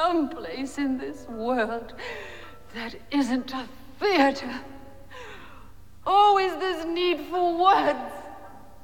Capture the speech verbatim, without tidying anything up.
someplace in this world that isn't a theater.